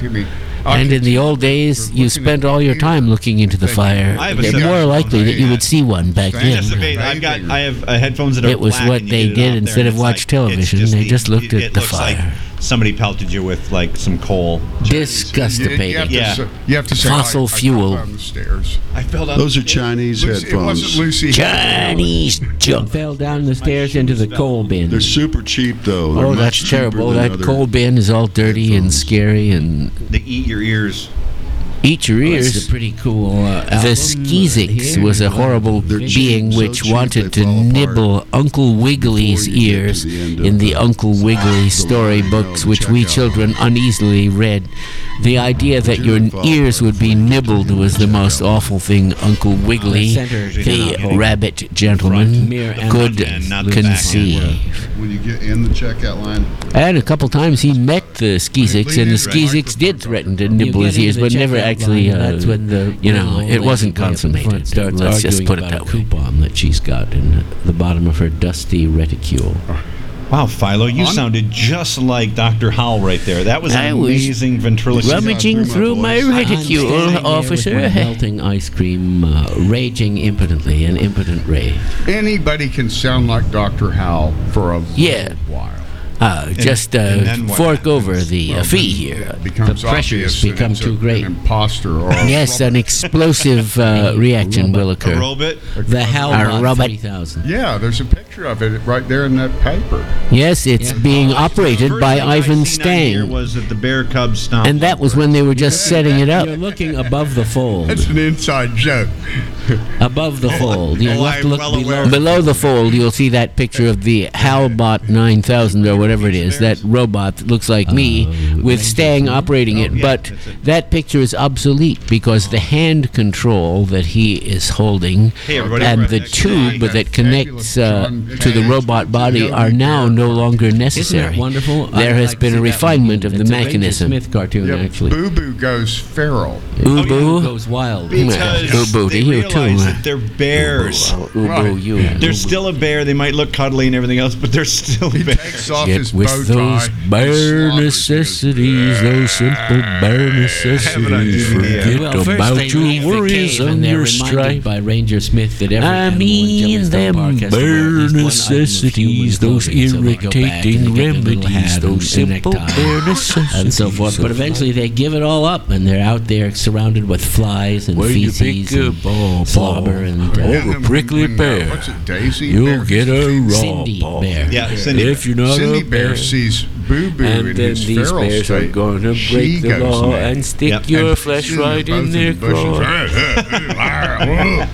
to me. And in the old days, you spent all your time looking into the fire. It's more likely that you would see one back then. I have headphones that are It was black what and they you get it did out there instead and of it's watch like- television. it's They just looked it at the looks like fire. somebody pelted you with like some coal. Disgustipating. You have to say, Fossil fuel. I fell down the stairs. I fell down. Those are Chinese It wasn't headphones. Lucy. Chinese junk. Fell down the stairs into the coal bin. They're super cheap, though. They're Oh, much that's cheaper terrible. than That other coal bin is all dirty and headphones. scary and They eat your ears. eat your It's ears. a pretty cool The album. Skeezix Here was a you horrible They're being cheap, so which cheap wanted they to fall apart nibble Uncle Wiggly's before you get to ears the end of in the the Uncle Wiggly line, storybooks, the which we checkout children line. uneasily read. The idea that your ears would be nibbled was the most awful thing Uncle Wiggly, the rabbit gentleman, could and not the conceive. When you get in the checkout line, And a couple times he met the Skeezix, and the Skeezix did threaten to nibble his ears, but never actually, that's when the it wasn't consummated. Starts Let's just arguing put it about that a way. coupon that she's got in the bottom of her dusty reticule. Wow, Philo, you sounded just like Dr. Howell right there. That was I an was amazing ventriloquist. Rummaging through my reticule, With officer. my melting ice cream, raging impotently, an impotent rage. Anybody can sound like Dr. Howell for a Yeah. little while. Just and then what fork over the fee here. It becomes The pressures obvious that become it's too great. An imposter or Yes, an explosive reaction will A occur. robot. The Hellbot robot. 3000. Yeah, there's a picture of it right there in that paper. Yes, it's being operated First by thing I Ivan seen on here Stang. was at the Bear Cubs stomp. And that was when they were just setting it up. You're looking above the fold. It's an inside joke. Above the fold. You have to I'm look well below. aware. Below the fold, you'll see that picture of the Halbot 9000 or whatever it is, that robot that looks like me, with Stang operating it. yeah, But that's it. that picture is obsolete because the hand control that he is holding Hey, everybody. and the Next tube guy. that connects to the robot body are now no longer Isn't necessary. that wonderful? There I'd has like to been see a that refinement one. of the It's a Ranger mechanism. Smith cartoon, Yep, actually. Boo Boo goes feral. Ubu, Goes wild. Because Boo-boo to they you, realize too. that they're bears. Ubu, you. They're still a bear. They might look cuddly and everything else, but they're still He bears. takes off Yet his bow with tie. those and bare slobbers necessities, those simple bare necessities, forget Well, first about they leave your the worries cave and and they're your reminded strife. by Ranger Smith that every I animal in mean Yellowstone them Park has to wear bare at least one item of necessities, human those clothing, so they go back and irritating they get their little remedies, hat those and simple necktie bare necessities. and so forth. But eventually they give it all up and they're out there surrounded with flies and Where you feces pick a and ball, slobber and Oh, a prickly bear. What's it, Daisy? You'll Bear? get a raw Cindy ball. Bear. Yeah, Cindy. If you're not Cindy a Bear bear. sees Boo Boo And in then his these feral bears are state. going to She break the goes law mad. and stick Yep. your And flesh she's right both in their the bushes. claw.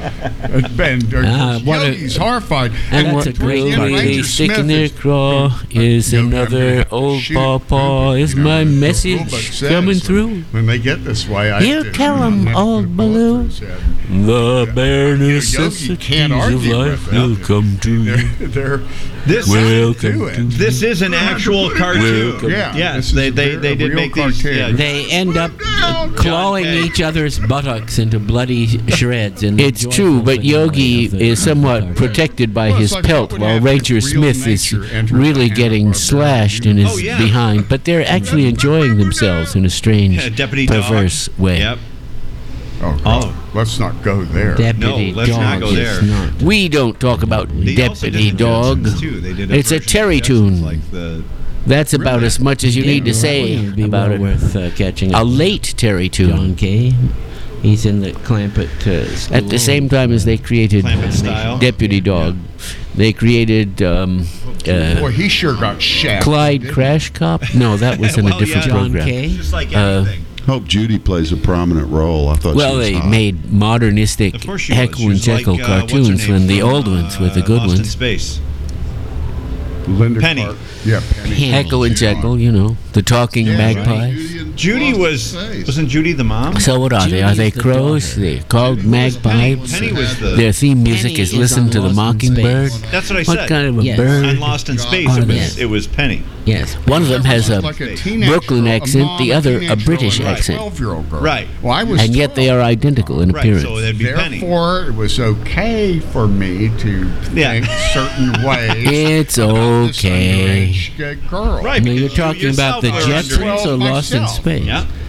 And what a- Yogi's horrified. and And that's what a great will cartoon. they Ranger stick in Smith their is- craw is Yogi, another old shoot, pawpaw. Boo Boo, Is you know, my the message robot says coming that through? When they get this way, I You have to- tell 'em, I have to old put a bullet Baloo. through his head. The bare Yogi necessities can't of argue life with that. will come to you. They're This Welcome do it. to This is an actual cartoon. Welcome. Yeah, Yes, this is they a did real make these. cartoon. Yeah, They end up clawing John Kay. each other's buttocks into bloody shreds. In the It's joyful true, but finale Yogi of the is somewhat cartoon. protected by Well, it's his like pelt, what would while happen if Ranger real Smith is nature entered really the getting hand of their slashed in his Oh, yeah. behind. But they're actually enjoying themselves in a strange, Yeah, Deputy Dog. perverse way. Yep. Oh, Oh. God. Let's not go there. Deputy No, let's not Dog go is there. not. We don't talk about They also Deputy did the Dog. Jetsons, too. They did It's a version of Terry the Jetsons, tune. like the That's about as much as you need to That say would be about well it. worth catching. A late Terry John tune. Kay. He's in the Clampett school. At the same time as they created Clampett style. Deputy Dog, they created Boy, he sure got shacked. Clyde Crash Cop. No, that was in a Well, different yeah. John program. Kay. just like Uh, anything. Hope Judy plays a prominent role. I thought Well, she was they hot. made modernistic Of course she was. Heckle She and was like, Jekyll what's her cartoons name when the from, old ones were the good Lost in ones. Space. Linda Penny. Clark. Yeah, Penny. Heckle and Jekyll, you know, the talking Yeah, magpies. Judy wasn't Judy the mom? So what are they? Are they Judy's the crows? daughter. They're called Penny magpies. was the. Their theme music Penny is is "Listen on to the Lost in Mockingbird." Space. That's what I What said. kind of a Yes. On bird? Lost in Space, Oh, it was yes. it was Penny. Yes. One of them has a Like a teenage Brooklyn girl, accent, mom, the other a teenage British girl, and accent. 12-year-old girl. Right. Well, I was And yet they 12. are identical in Right, appearance. so that'd be Penny. Therefore, it was okay for me to Yeah. think certain ways. It's about this okay. underage girl. Right. No, you're because you talking about yourself the are Jetsons underage. or Lost in myself. Space? Yeah.